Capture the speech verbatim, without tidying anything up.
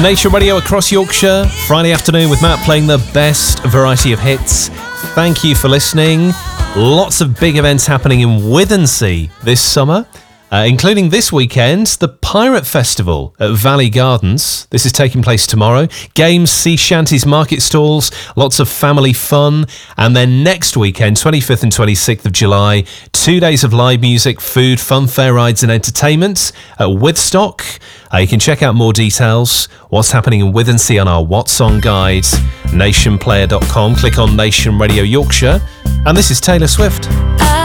Nation Radio across Yorkshire, Friday afternoon with Matt playing the best variety of hits. Thank you for listening. Lots of big events happening in Withensea this summer, uh, including this weekend, the Pirate Festival at Valley Gardens. This is taking place tomorrow. Games, sea shanties, market stalls, lots of family fun. And then next weekend, twenty-fifth and twenty-sixth of July, two days of live music, food, fun fair rides and entertainment at Withstock. Uh, you can check out more details, what's happening in Withensea on our What's On guide, nation player dot com. Click on Nation Radio Yorkshire. And this is Taylor Swift. I